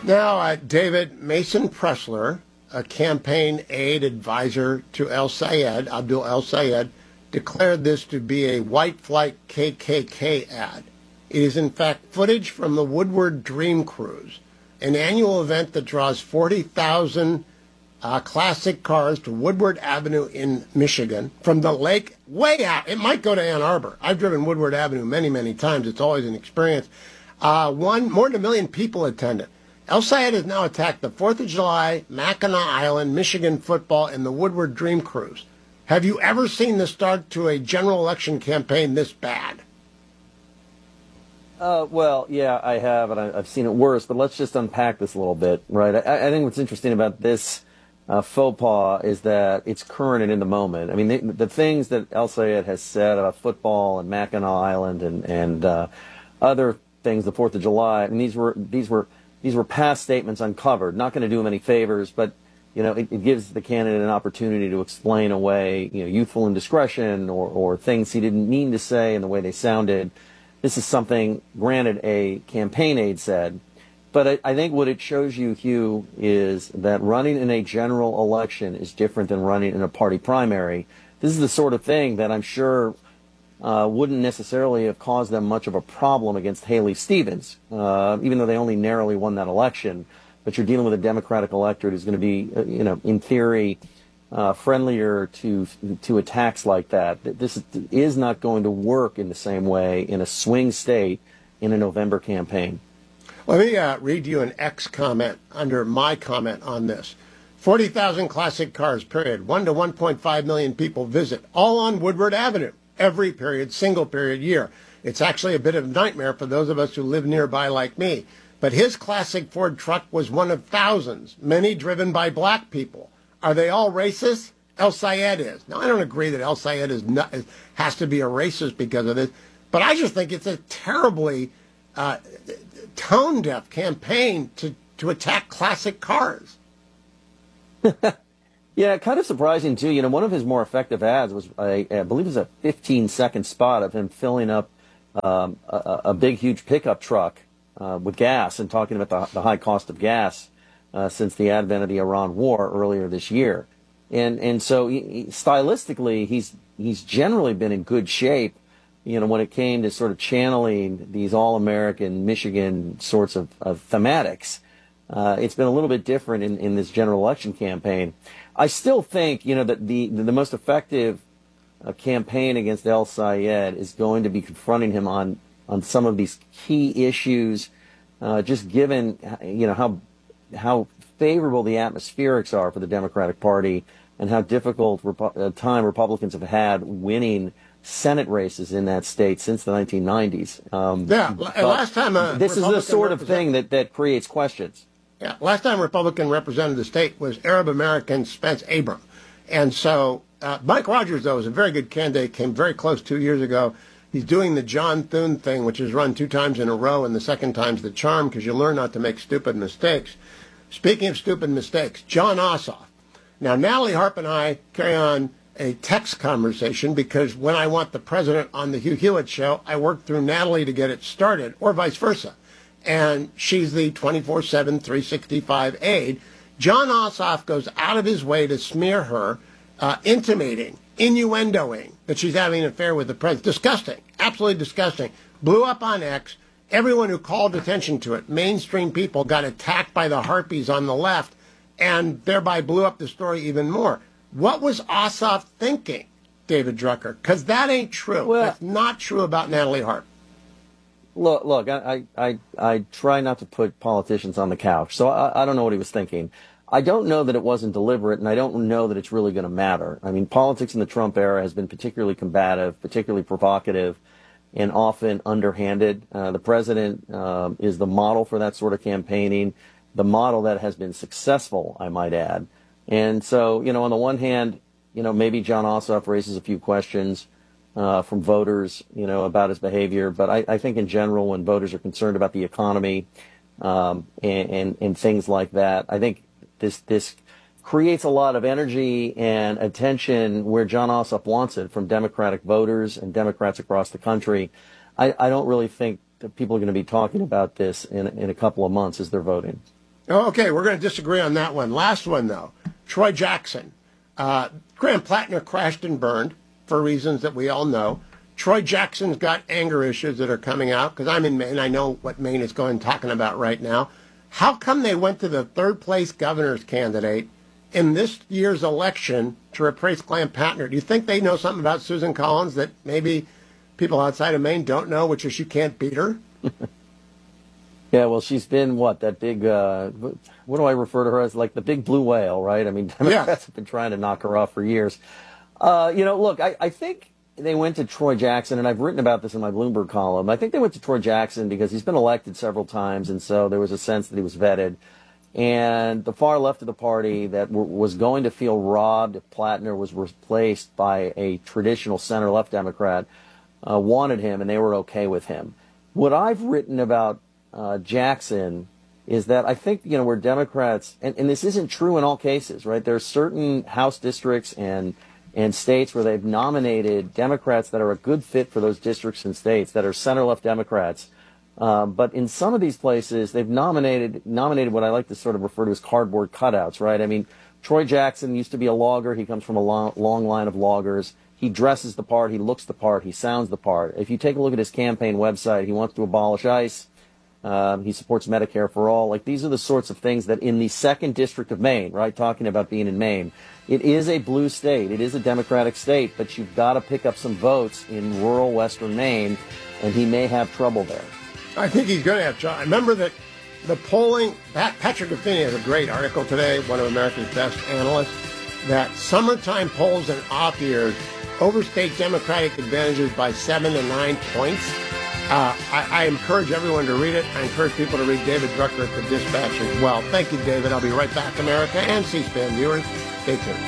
Now, David Mason Pressler, a campaign aide advisor to El Sayed, Abdul El Sayed, declared this to be a white flight KKK ad. It is in fact footage from the Woodward Dream Cruise, an annual event that draws 40,000 classic cars to Woodward Avenue in Michigan from the lake way out. It might go to Ann Arbor. I've driven Woodward Avenue many, many times. It's always an experience. More than 1 million people attended. El Sayed has now attacked the 4th of July, Mackinac Island, Michigan football, and the Woodward Dream Cruise. Have you ever seen the start to a general election campaign this bad? Well, yeah, I have, and I've seen it worse, but let's just unpack this a little bit, right? I think what's interesting about this faux pas is that it's current and in the moment. I mean, the things that El Sayed has said about football and Mackinac Island and other things, the 4th of July, I mean, these were past statements uncovered. Not going to do him any favors, but it gives the candidate an opportunity to explain away, youthful indiscretion or things he didn't mean to say and the way they sounded. This is something, granted, a campaign aide said, but I think what it shows you, Hugh, is that running in a general election is different than running in a party primary. This is the sort of thing that I'm sure wouldn't necessarily have caused them much of a problem against Haley Stevens, even though they only narrowly won that election. But you're dealing with a Democratic electorate who's going to be, in theory, friendlier to attacks like that. This is not going to work in the same way in a swing state in a November campaign. Let me read you an X comment under my comment on this. 40,000 classic cars, period. 1 to 1.5 million people visit, all on Woodward Avenue, every period, single period year. It's actually a bit of a nightmare for those of us who live nearby like me. But his classic Ford truck was one of thousands, many driven by black people. Are they all racist? El Sayed is. Now, I don't agree that El Sayed has to be a racist because of this, but I just think it's a terribly tone-deaf campaign to attack classic cars. Yeah, kind of surprising, too. One of his more effective ads was, I believe it was a 15-second spot of him filling up a big, huge pickup truck with gas and talking about the high cost of gas since the advent of the Iran war earlier this year. And so stylistically, he's generally been in good shape, when it came to sort of channeling these all-American Michigan sorts of thematics. It's been a little bit different in this general election campaign. I still think, that the most effective campaign against El Sayed is going to be confronting him on some of these key issues, just given, how favorable the atmospherics are for the Democratic Party and how difficult time Republicans have had winning Senate races in that state since the 1990s. Last time this is the sort of thing that creates questions. Yeah, last time Republican represented the state was Arab American Spence Abram. And so Mike Rogers, though, is a very good candidate, came very close 2 years ago. He's doing the John Thune thing, which is run 2 times in a row, and the second time's the charm because you learn not to make stupid mistakes. Speaking of stupid mistakes, Jon Ossoff. Now, Natalie Harp and I carry on a text conversation because when I want the president on the Hugh Hewitt show, I work through Natalie to get it started, or vice versa. And she's the 24/7, 365 aide. Jon Ossoff goes out of his way to smear her, intimating, innuendoing that she's having an affair with the president. Disgusting. Absolutely disgusting. Blew up on X. Everyone who called attention to it, mainstream people, got attacked by the harpies on the left and thereby blew up the story even more. What was Ossoff thinking, David Drucker? Because that ain't true. Well, that's not true about Natalie Harp. Look, I try not to put politicians on the couch, so I don't know what he was thinking. I don't know that it wasn't deliberate, and I don't know that it's really going to matter. I mean, politics in the Trump era has been particularly combative, particularly provocative, and often underhanded. The president is the model for that sort of campaigning, the model that has been successful, I might add. And so, on the one hand, maybe Jon Ossoff raises a few questions from voters, about his behavior. But I think in general, when voters are concerned about the economy and things like that, I think this creates a lot of energy and attention where Jon Ossoff wants it from Democratic voters and Democrats across the country. I don't really think that people are going to be talking about this in a couple of months as they're voting. Oh, okay, we're going to disagree on that one. Last one, though. Troy Jackson. Graham Plattner crashed and burned for reasons that we all know. Troy Jackson's got anger issues that are coming out because I'm in Maine. I know what Maine is talking about right now. How come they went to the third-place governor's candidate in this year's election to replace Graham Plattner? Do you think they know something about Susan Collins that maybe people outside of Maine don't know, which is you can't beat her? Yeah, well, she's been, that big, what do I refer to her as? Like the big blue whale, right? I mean, Democrats have been trying to knock her off for years. Look, I think they went to Troy Jackson, and I've written about this in my Bloomberg column. I think they went to Troy Jackson because he's been elected several times, and so there was a sense that he was vetted. And the far left of the party that was going to feel robbed if Plattner was replaced by a traditional center-left Democrat wanted him, and they were okay with him. What I've written about Jackson is that I think, where Democrats, and this isn't true in all cases, right? There are certain House districts and states where they've nominated Democrats that are a good fit for those districts and states that are center-left Democrats. But in some of these places, they've nominated what I like to sort of refer to as cardboard cutouts, right? I mean, Troy Jackson used to be a logger. He comes from a long line of loggers. He dresses the part. He looks the part. He sounds the part. If you take a look at his campaign website, he wants to abolish ICE. He supports Medicare for all. Like, these are the sorts of things that in the 2nd District of Maine, right, talking about being in Maine, it is a blue state. It is a Democratic state, but you've got to pick up some votes in rural western Maine, and he may have trouble there. I think he's going to have trouble. I remember that the polling, Patrick Buffini has a great article today, one of America's best analysts, that summertime polls in off years overstate Democratic advantages by 7 to 9 points. I encourage everyone to read it. I encourage people to read David Drucker at the Dispatch as well. Thank you, David. I'll be right back, America and C-SPAN viewers. Stay tuned.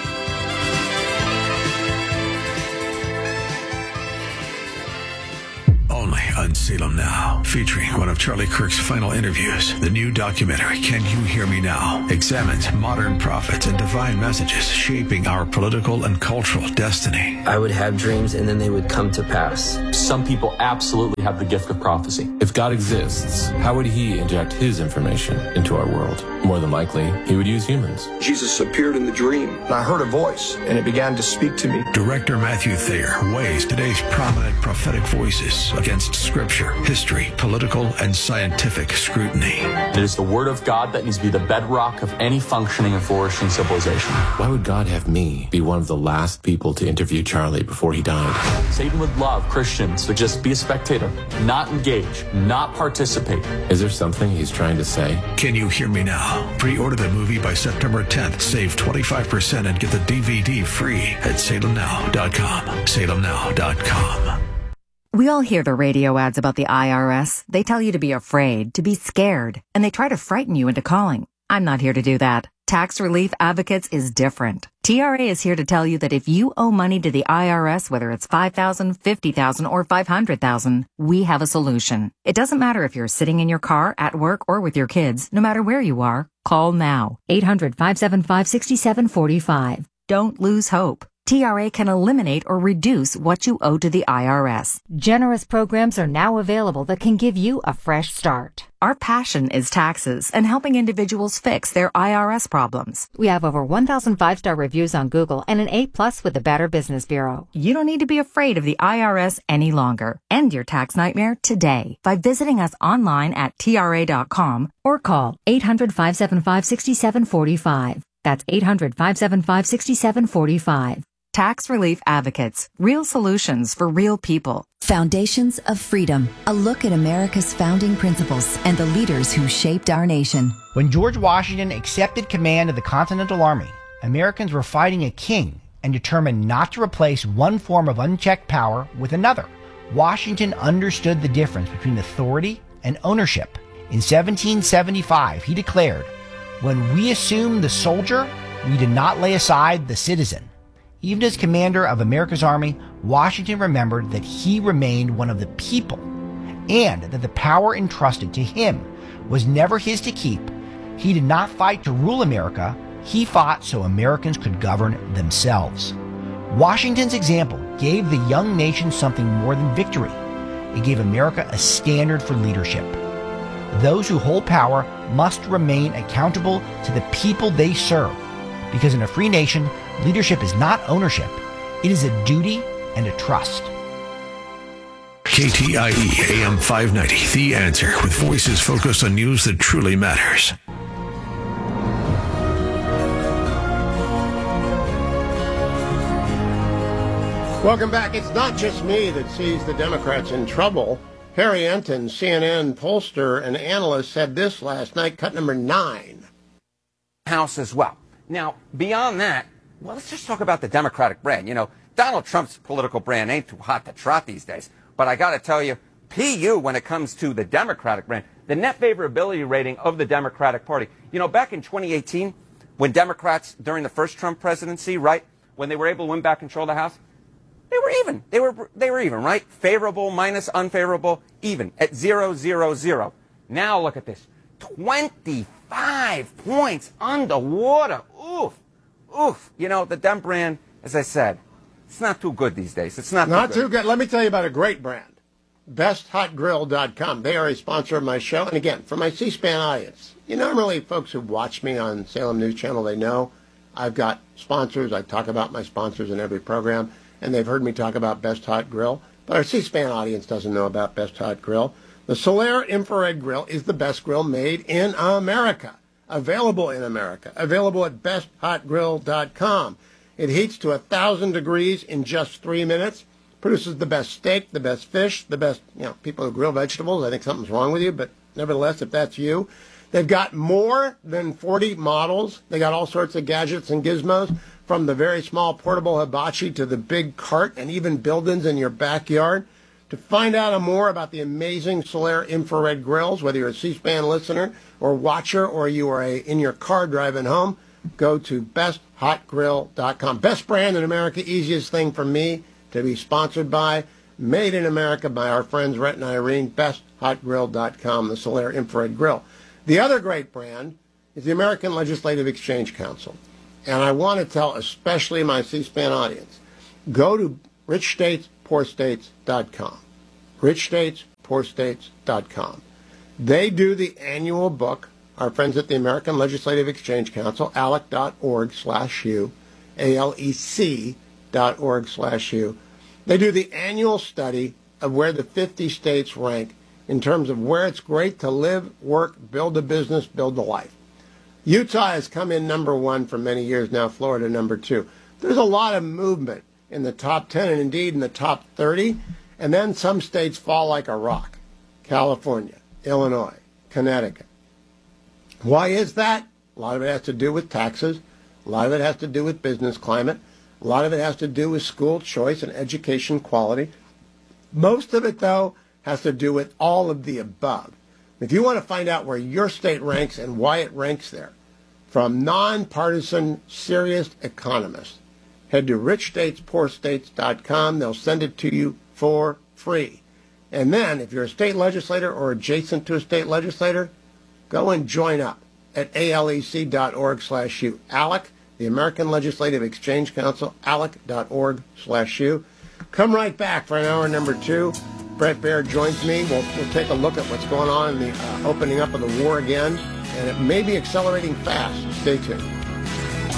Only on Salem Now, featuring one of Charlie Kirk's final interviews. The new documentary, Can You Hear Me Now?, examines modern prophets and divine messages shaping our political and cultural destiny. I would have dreams and then they would come to pass. Some people absolutely have the gift of prophecy. If God exists, how would he inject his information into our world? More than likely, he would use humans. Jesus appeared in the dream, and I heard a voice, and it began to speak to me. Director Matthew Thayer weighs today's prominent prophetic voices against scripture, history, political, and scientific scrutiny. It is the word of God that needs to be the bedrock of any functioning and flourishing civilization. Why would God have me be one of the last people to interview Charlie before he died? Satan would love Christians to just be a spectator, not engage, not participate. Is there something he's trying to say? Can You Hear Me Now? Pre-order the movie by September 10th. Save 25% and get the DVD free at salemnow.com. salemnow.com. We all hear the radio ads about the IRS. They tell you to be afraid, to be scared, and they try to frighten you into calling. I'm not here to do that. Tax Relief Advocates is different. TRA is here to tell you that if you owe money to the IRS, whether it's $5,000, $50,000, or $500,000, we have a solution. It doesn't matter if you're sitting in your car, at work, or with your kids. No matter where you are, call now. 800-575-6745. Don't lose hope. TRA can eliminate or reduce what you owe to the IRS. Generous programs are now available that can give you a fresh start. Our passion is taxes and helping individuals fix their IRS problems. We have over 1,000 5-star reviews on Google and an A+ with the Better Business Bureau. You don't need to be afraid of the IRS any longer. End your tax nightmare today by visiting us online at TRA.com or call 800-575-6745. That's 800-575-6745. Tax Relief Advocates. Real solutions for real people. Foundations of Freedom. A look at America's founding principles and the leaders who shaped our nation. When George Washington accepted command of the Continental Army, Americans were fighting a king and determined not to replace one form of unchecked power with another. Washington understood the difference between authority and ownership. In 1775, he declared, "When we assume the soldier, we did not lay aside the citizen." Even as commander of America's army, Washington remembered that he remained one of the people and that the power entrusted to him was never his to keep. He did not fight to rule America. He fought so Americans could govern themselves. Washington's example gave the young nation something more than victory. It gave America a standard for leadership. those who hold power must remain accountable to the people they serve. Because in a free nation, leadership is not ownership. It is a duty and a trust. KTIE AM 590, The Answer, with voices focused on news that truly matters. Welcome back. It's not just me that sees the Democrats in trouble. Harry Enton, CNN pollster and analyst, said this last night, cut number 9. House as well. Now, beyond that, well, let's just talk about the Democratic brand. You know, Donald Trump's political brand ain't too hot to trot these days. But I got to tell you, PU, when it comes to the Democratic brand, the net favorability rating of the Democratic Party. You know, back in 2018, when Democrats, during the first Trump presidency, right, when they were able to win back control of the House, they were even. They were even, right? Favorable minus unfavorable, even at 0-0-0. Now look at this. 25 points underwater. Oof. Oof. You know, the Dem brand, as I said, it's not too good these days. It's not too good. Let me tell you about a great brand. BestHotGrill.com. They are a sponsor of my show. And again, for my C-SPAN audience, you know, normally folks who watch me on Salem News Channel, they know I've got sponsors. I talk about my sponsors in every program. And they've heard me talk about Best Hot Grill. But our C-SPAN audience doesn't know about Best Hot Grill. The Solaire Infrared Grill is the best grill made in America. Available in America. Available at BestHotGrill.com. It heats to 1,000 degrees in just 3 minutes. Produces the best steak, the best fish, the best, you know, people who grill vegetables. I think something's wrong with you, but nevertheless, if that's you. They've got more than 40 models. They got all sorts of gadgets and gizmos, from the very small portable hibachi to the big cart and even build-ins in your backyard. To find out more about the amazing Solaire infrared grills, whether you're a C-SPAN listener or watcher or you are in your car driving home, go to BestHotGrill.com. Best brand in America, easiest thing for me to be sponsored by. Made in America by our friends Rhett and Irene. BestHotGrill.com, the Solaire infrared grill. The other great brand is the American Legislative Exchange Council. And I want to tell especially my C-SPAN audience, go to richstatespoorstates.com. richstatespoorstates.com. They do the annual book, our friends at the American Legislative Exchange Council, alec.org/u, ALEC.org/u. They do the annual study of where the 50 states rank in terms of where it's great to live, work, build a business, build a life. Utah has come in number 1 for many years now, Florida number 2. There's a lot of movement in the top 10 and indeed in the top 30, and then some states fall like a rock. California, Illinois, Connecticut. Why is that? A lot of it has to do with taxes. A lot of it has to do with business climate. A lot of it has to do with school choice and education quality. Most of it, though, has to do with all of the above. If you want to find out where your state ranks and why it ranks there, from nonpartisan, serious economists, head to richstatespoorstates.com. They'll send it to you for free. And then, if you're a state legislator or adjacent to a state legislator, go and join up at alec.org/u. ALEC, the American Legislative Exchange Council, alec.org/u. Come right back for an hour number 2. Brett Baird joins me. We'll take a look at what's going on in the opening up of the war again, and it may be accelerating fast. Stay tuned.